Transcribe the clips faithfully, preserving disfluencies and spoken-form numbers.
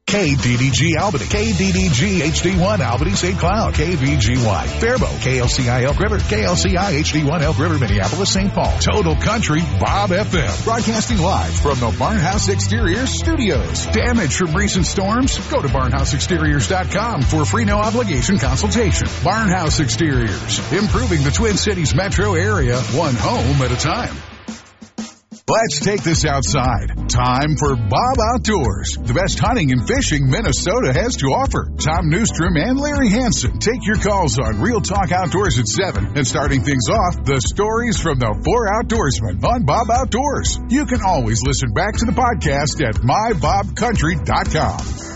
K D D G Albany, K D D G H D one Albany Saint Cloud, K V G Y Faribault, K L C I Elk River, K L C I H D one Elk River, Minneapolis, Saint Paul. Total Country Bob F M. Broadcasting live from the Barnhouse Exteriors Studios. Damage from recent storms? Go to barnhouse exteriors dot com for a free no obligation consultation. Barnhouse Exteriors. Improving the Twin Cities metro area, one home at a time. Let's take this outside. Time for Bob Outdoors, the best hunting and fishing Minnesota has to offer. Tom Newstrom and Larry Hansen take your calls on Real Talk Outdoors at seven. And starting things off, the stories from the four outdoorsmen on Bob Outdoors. You can always listen back to the podcast at my bob country dot com.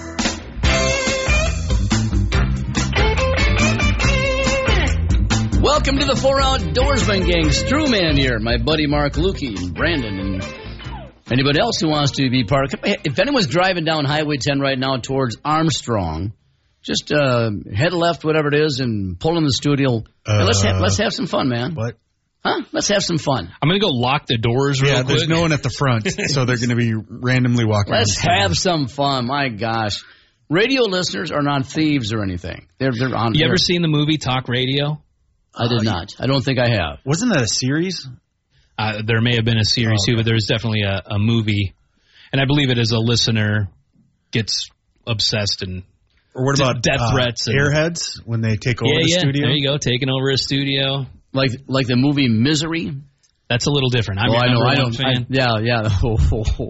Welcome to the Four Outdoorsmen gang. Strewman here, my buddy Mark Lukey and Brandon and anybody else who wants to be part of it. If anyone's driving down Highway ten right now towards Armstrong, just uh, head left, whatever it is, and pull in the studio. Uh, let's have, let's have some fun, man. What? Huh? Let's have some fun. I'm going to go lock the doors real yeah, quick. there's no one at the front, so they're going to be randomly walking Let's around. have some fun. My gosh. Radio listeners are not thieves or anything. They're, they're on. You they're, ever seen the movie Talk Radio? I did not. I don't think I have. Wasn't that a series? Uh, there may have been a series, oh, okay. too, but there's definitely a, a movie. And I believe it is a listener gets obsessed and Or what about death uh, threats? And, Airheads when they take over yeah, the yeah, studio? there you go, taking over a studio. Like like the movie Misery? That's a little different. I'm oh, your I know, number I one know. fan. I, yeah, yeah. Oh, oh, oh.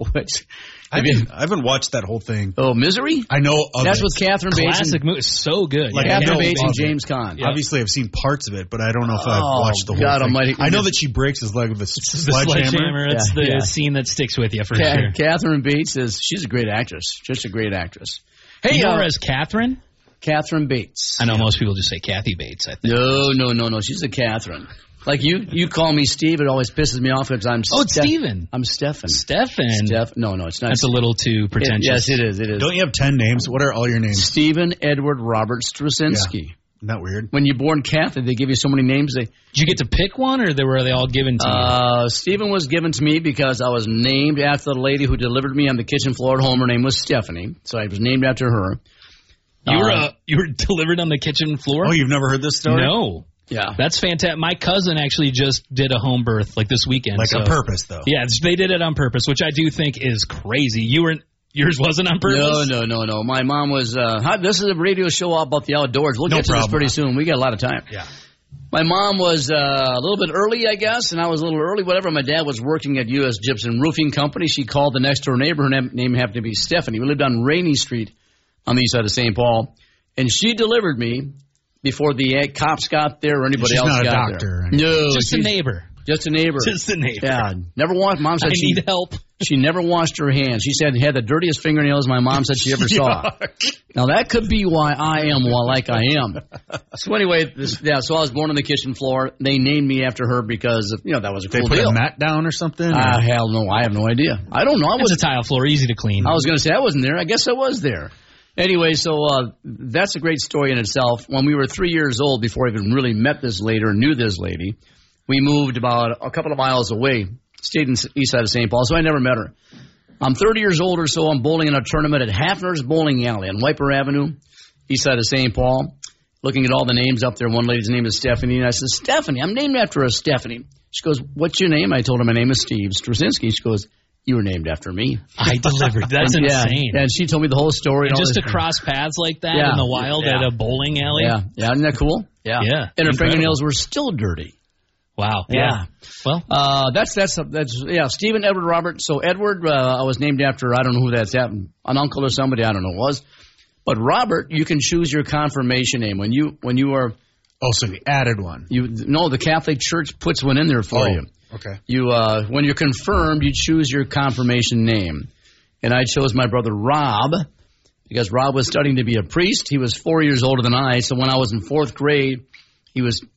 I, haven't, I haven't watched that whole thing. Oh, Misery? I know of That's it. with Catherine Bates. Classic and, movie. So good. Like, yeah, Catherine I know Bates and of it. James Caan. Yeah. Obviously, I've seen parts of it, but I don't know if I've Oh, watched the whole God thing. almighty. I know that she breaks his leg with a The sledgehammer. sledgehammer. That's Yeah, the yeah. scene that sticks with you for Ca- sure. Catherine Bates is, she's a great actress. Just a great actress. Hey, You know uh, her as Catherine? Catherine Bates. I know most people just say Kathy Bates, I think. No, no, no, no. She's a Catherine. Like you, you call me Steve. It always pisses me off because I'm. Oh, it's Ste- Steven. I'm Stefan. Stefan. Steph. No, no, it's not. That's a little too It- pretentious. yes, it is. It is. Don't you have ten names? What are all your names? Stephen Edward Robert Straczynski. Yeah. Isn't that weird? When you're born Catholic, they give you so many names. They Did you get to pick one, or they were they all given to you? uh, Stephen was given to me because I was named after the lady who delivered me on the kitchen floor at home. Her name was Stephanie, so I was named after her. You were uh, uh, you were delivered on the kitchen floor? Oh, you've never heard this story? No. Yeah. That's fantastic. My cousin actually just did a home birth like this weekend. Like so. on purpose, though. Yeah, it's- they did it on purpose, which I do think is crazy. You were yours wasn't on purpose? No, no, no, no. My mom was. Uh, hi, this is a radio show all about the outdoors. We'll No get to problem. this pretty soon. We got a lot of time. Yeah. My mom was uh, a little bit early, I guess, and I was a little early, whatever. My dad was working at U S Gypsum Roofing Company. She called the next door neighbor. Her name, name happened to be Stephanie. We lived on Rainey Street on the east side of Saint Paul. And she delivered me before the uh, cops got there or anybody She's else not a got doctor. there. No, Just a she's neighbor. Just a neighbor. Just a neighbor. Yeah, never washed. Mom said I she need help. she never washed her hands. She said had the dirtiest fingernails my mom said she ever saw. Now that could be why I am well, like I am. So anyway, this, yeah. So I was born on the kitchen floor. They named me after her because of, you know that was a They cool put deal. a mat down or something? Ah, hell no, I have no idea. I don't know. I It's was a tile floor, easy to clean. I was going to say I wasn't there. I guess I was there. Anyway, so uh, that's a great story in itself. When we were three years old, before I even really met this lady or knew this lady, we moved about a couple of miles away, stayed in the east side of Saint Paul, so I never met her. I'm thirty years old or so. I'm bowling in a tournament at Hafner's Bowling Alley on Wiper Avenue, east side of Saint Paul, looking at all the names up there. One lady's name is Stephanie, and I said, Stephanie, I'm named after a Stephanie. She goes, what's your name? I told her my name is Steve Straczynski. She goes, you were named after me. I delivered. That's And, yeah, insane. And she told me the whole story. And all just this- to cross paths like that Yeah. in the wild Yeah. at a bowling alley. Yeah, yeah, isn't that cool? Yeah, Yeah, And her incredible. fingernails were still dirty. Wow. Yeah. Well, Uh, that's that's that's yeah. Stephen Edward Robert. So Edward, uh, I was named after. I don't know who that's at. An uncle or somebody. I don't know who it was. But Robert, you can choose your confirmation name when you when you are. Oh, so you added one. You no, the Catholic Church puts one in there for Oh, you. okay. You uh, when you're confirmed, you choose your confirmation name, and I chose my brother Rob because Rob was studying to be a priest. He was four years older than I, so when I was in fourth grade, he was